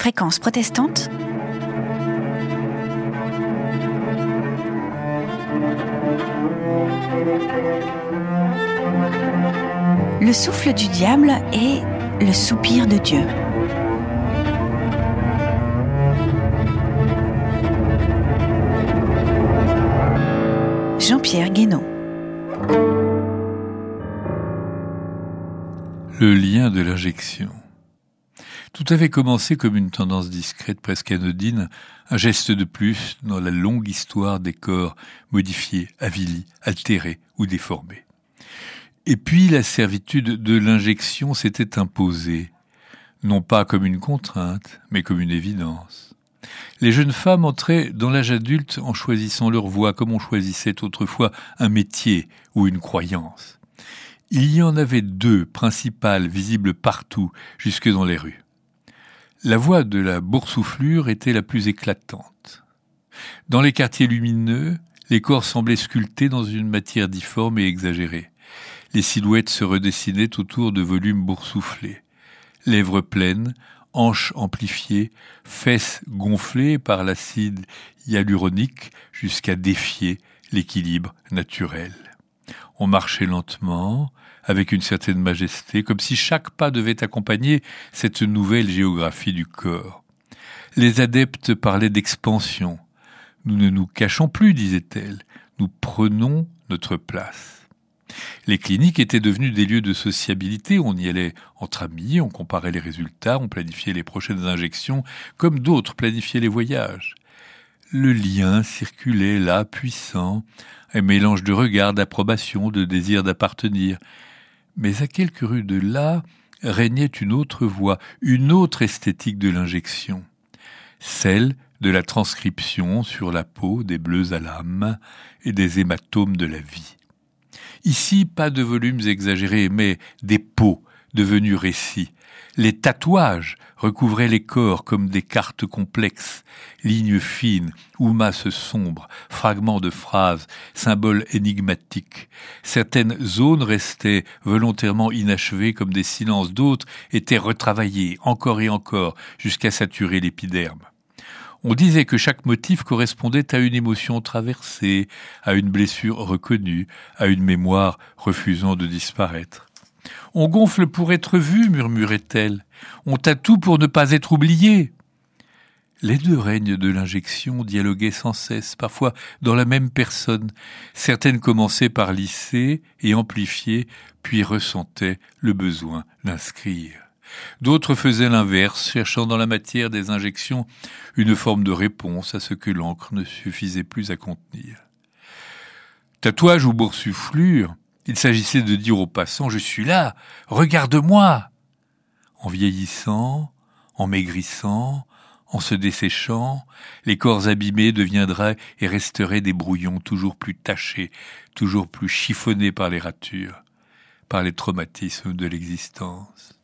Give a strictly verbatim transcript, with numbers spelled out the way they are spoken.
Fréquence protestante. Le souffle du diable et le soupir de Dieu. Jean-Pierre Guénaud. Le lien de l'injection. Tout avait commencé comme une tendance discrète, presque anodine, un geste de plus dans la longue histoire des corps modifiés, avilis, altérés ou déformés. Et puis la servitude de l'injection s'était imposée, non pas comme une contrainte, mais comme une évidence. Les jeunes femmes entraient dans l'âge adulte en choisissant leur voie comme on choisissait autrefois un métier ou une croyance. Il y en avait deux principales visibles partout, jusque dans les rues. La voie de la boursouflure était la plus éclatante. Dans les quartiers lumineux, les corps semblaient sculptés dans une matière difforme et exagérée. Les silhouettes se redessinaient autour de volumes boursouflés. Lèvres pleines, hanches amplifiées, fesses gonflées par l'acide hyaluronique jusqu'à défier l'équilibre naturel. On marchait lentement, avec une certaine majesté, comme si chaque pas devait accompagner cette nouvelle géographie du corps. Les adeptes parlaient d'expansion. Nous ne nous cachons plus, disait-elle, nous prenons notre place. Les cliniques étaient devenues des lieux de sociabilité, on y allait entre amis, on comparait les résultats, on planifiait les prochaines injections, comme d'autres planifiaient les voyages. Le lien circulait là, puissant, un mélange de regards, d'approbation, de désir d'appartenir. Mais à quelques rues de là, régnait une autre voie, une autre esthétique de l'injection, celle de la transcription sur la peau des bleus à l'âme et des hématomes de la vie. Ici, pas de volumes exagérés, mais des peaux devenues récits. Les tatouages recouvraient les corps comme des cartes complexes, lignes fines ou masses sombres, fragments de phrases, symboles énigmatiques. Certaines zones restaient volontairement inachevées comme des silences, d'autres étaient retravaillées encore et encore jusqu'à saturer l'épiderme. On disait que chaque motif correspondait à une émotion traversée, à une blessure reconnue, à une mémoire refusant de disparaître. « On gonfle pour être vu », murmurait-elle. « On tatoue pour ne pas être oublié ». Les deux règnes de l'injection dialoguaient sans cesse, parfois dans la même personne. Certaines commençaient par lisser et amplifier, puis ressentaient le besoin d'inscrire. D'autres faisaient l'inverse, cherchant dans la matière des injections une forme de réponse à ce que l'encre ne suffisait plus à contenir. Tatouage ou boursouflure, il s'agissait de dire aux passants « Je suis là, regarde-moi !» En vieillissant, en maigrissant, en se desséchant, les corps abîmés deviendraient et resteraient des brouillons toujours plus tachés, toujours plus chiffonnés par les ratures, par les traumatismes de l'existence.